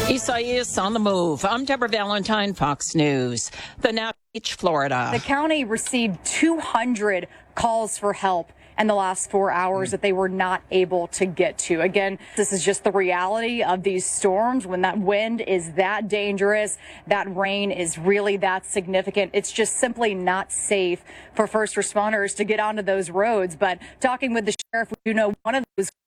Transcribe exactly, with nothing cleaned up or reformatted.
Isaias on the move. I'm Deborah Valentine, Fox News. The now Beach, Florida. The county received two hundred calls for help in the last four hours that they were not able to get to. Again, this is just the reality of these storms. When that wind is that dangerous, that rain is really that significant. It's just simply not safe for first responders to get onto those roads. But talking with the sheriff, we do know one of those